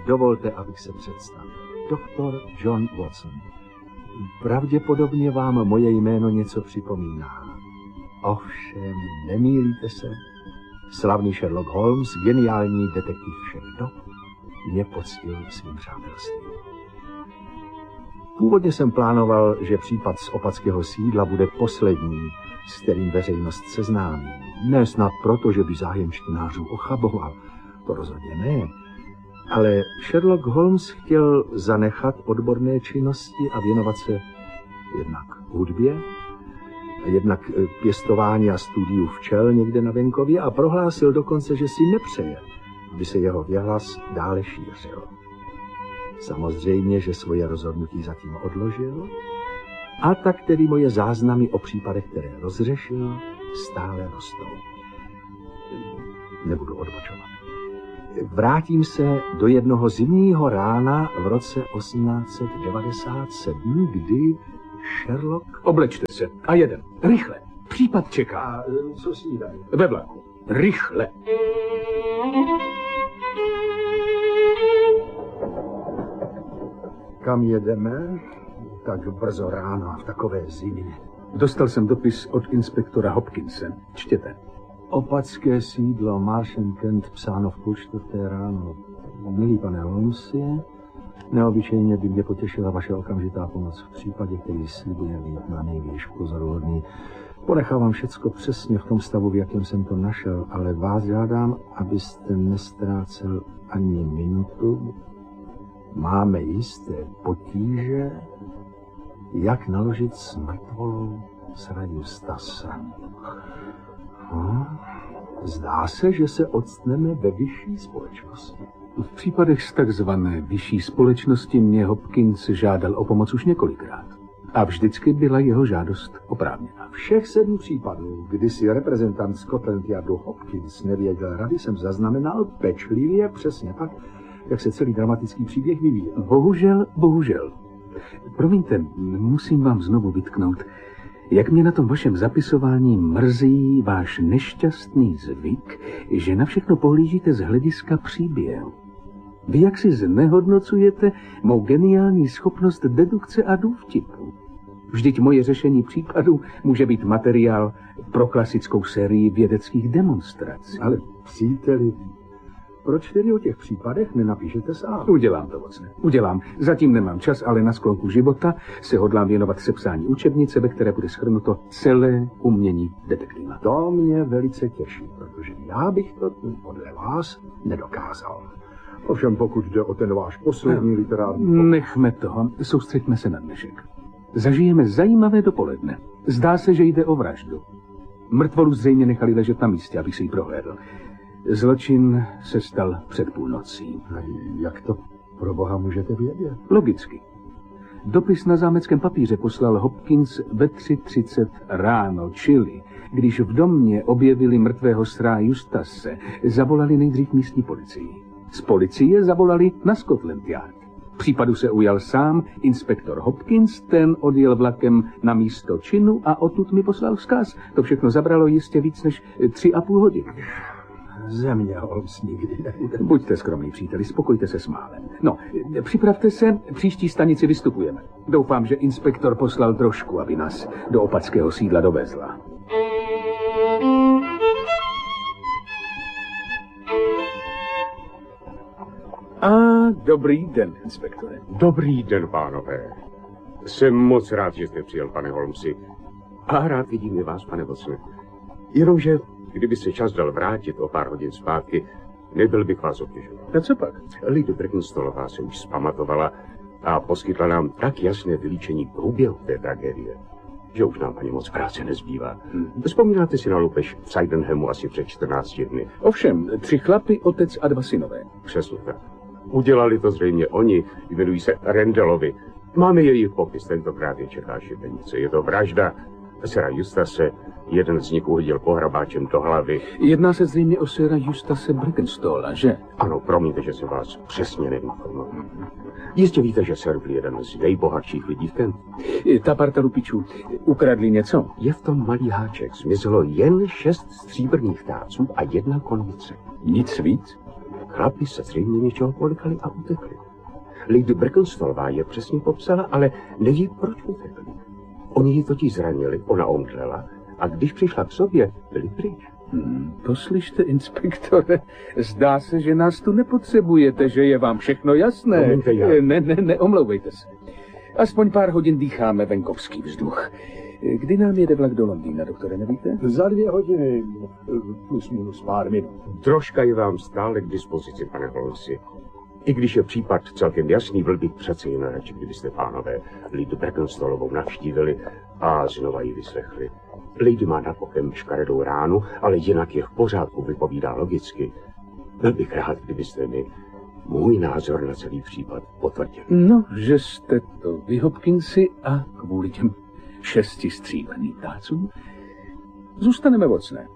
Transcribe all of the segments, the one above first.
Dovolte, abych se představil. Doktor John Watson. Pravděpodobně vám moje jméno něco připomíná. Ovšem, nemýlíte se. Slavný Sherlock Holmes, geniální detektiv všech dob, mě poctil svým přátelstvím. Původně jsem plánoval, že případ z opatského sídla bude poslední, s kterým veřejnost seznámí. Ne snad proto, že by zájem čtenářů ochaboval, to rozhodně ne. Ale Sherlock Holmes chtěl zanechat odborné činnosti a věnovat se jednak hudbě, jednak pěstování a studiu včel někde na venkově a prohlásil dokonce, že si nepřeje, aby se jeho věhlas dále šířil. Samozřejmě, že svoje rozhodnutí zatím odložil a tak tedy moje záznamy o případech, které rozřešil, stále rostou. Nebudu odbočovat. Vrátím se do jednoho zimního rána v roce 1897, kdy Sherlock... Oblečte se a jeden. Rychle. Případ čeká. A co snídají? Ve vlaku. Rychle. Kam jedeme? Tak brzo ráno, v takové zimě. Dostal jsem dopis od inspektora Hopkinse. Čtěte. Opatské sídlo, Marsh & Kent, psáno v 3:30 ráno. Milý pane Holmesi, neobyčejně by mě potěšila vaše okamžitá pomoc v případě, který slibuje být na nejvýš pozoruhodný. Ponechávám všecko přesně v tom stavu, v jakém jsem to našel, ale vás žádám, abyste nestrácel ani minutu. Máme jisté potíže, jak naložit s mrtvolou Sira Eustase. Zdá se, že se odstneme ve vyšší společnosti. V případech z takzvané vyšší společnosti mě Hopkins žádal o pomoc už několikrát. A vždycky byla jeho žádost oprávněná. Všech 7 případů, kdy si reprezentant Scotland Yardu Hopkins nevěděl rady, jsem zaznamenal pečlivě přesně tak, jak se celý dramatický příběh vyvíjel. Bohužel. Promiňte, musím vám znovu vytknout, jak mě na tom vašem zapisování mrzí váš nešťastný zvyk, že na všechno pohlížíte z hlediska příběhu. Vy jak si znehodnocujete mou geniální schopnost dedukce a důvtipu. Vždyť moje řešení případů může být materiál pro klasickou sérii vědeckých demonstrací. Ale příteli, proč tedy o těch případech nenapíšete sám? Udělám to, Watson. Udělám. Zatím nemám čas, ale na sklonku života se hodlám věnovat sepsání učebnice, ve které bude shrnuto celé umění detektiva. To mě velice těší, protože já bych to podle vás nedokázal. Ovšem pokud jde o ten váš poslední literární... Nechme toho. Soustřeďme se na dnešek. Zažijeme zajímavé dopoledne. Zdá se, že jde o vraždu. Mrtvolu zřejmě nechali ležet na místě, abych si ji prohlédl. Zločin se stal před půlnocí. Jak to pro boha můžete vědět? Logicky. Dopis na zámeckém papíře poslal Hopkins ve 3:30 ráno, čili když v domě objevili mrtvého Sira Eustase, zavolali nejdřív místní policii. Z policie zavolali na Scotland Yard. Případu se ujal sám inspektor Hopkins, ten odjel vlakem na místo činu a odtud mi poslal vzkaz. To všechno zabralo jistě víc než 3,5 hodiny. Země Holmes nikdy nebude. Buďte skromný, příteli, spokojte se s málem. No, připravte se, příští stanici vystupujeme. Doufám, že inspektor poslal trošku, aby nás do opatského sídla dovezla. A dobrý den, inspektore. Dobrý den, pánové. Jsem moc rád, že jste přijel, pane Holmesi. A rád vidím i vás, pane Watsone. Jenomže, kdyby se čas dal vrátit o pár hodin zpátky, nebyl bych vás obtěžoval. A co pak? Lady Brackenstolová se už zpamatovala a poskytla nám tak jasné vylíčení průběhu té tragédie, že už nám ani moc práce nezbývá. Vzpomínáte si na loupež v Sydenhamu asi před 14 dny? Ovšem, 3 chlapy, otec a 2 synové. Přesně tak. Udělali to zřejmě oni, jmenují se Rendelovi. Máme jejich popis, tentokrát je čeká šibenice. Je to vražda Sira Eustase, jeden z nich uhodil pohrabáčem do hlavy. Jedná se zřejmě o Sira Eustase Brackenstola, že? Ano, promiňte, že jsem vás přesně neinformoval. Jistě víte, že Sir byl jeden z nejbohatších lidí v Kentu. Ta parta lupičů ukradli něco? Je v tom malý háček. Zmizelo jen 6 stříbrných táců a 1 konvice. Nic víc? Chlapi se zřejmě něčeho polikali a utekli. Lady Brackenstolová je přesně popsala, ale neví, proč utekli. Oni ji totiž zranili, ona omdlela a když přišla k sobě, byli pryč. Poslyšte, inspektore, zdá se, že nás tu nepotřebujete, že je vám všechno jasné. Promiňte, já. Neomlouvejte se. Aspoň pár hodin dýcháme venkovský vzduch. Kdy nám jede vlak do Londýna, doktore, nevíte? Za 2 hodiny, plus minus pár minut. Troška je vám stále k dispozici, pane Holmesi. I když je případ celkem jasný, byl bych přece jen radši, kdybyste, pánové, Lady Brackenstolovou navštívili a znova ji vyslechli. Lady má nad okem škaredou ránu, ale jinak je v pořádku, vypovídá logicky. Byl bych rád, kdybyste mi můj názor na celý případ potvrdili. No, že jste to vy, Hopkinsi, a kvůli těm 6 stříbrným ptácům zůstaneme vocné.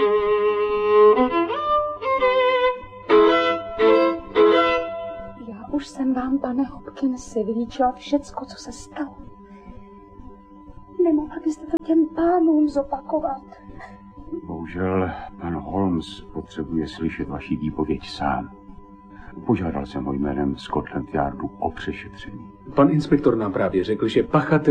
Já už jsem vám, pane Hopkinsi, vylíčila všecko, co se stalo. Nemohla byste to těm pánům zopakovat? Bohužel, pan Holmes potřebuje slyšet vaši výpověď sám. Požádal jsem ho jménem Scotland Yardu o přešetření. Pan inspektor nám právě řekl, že pachatel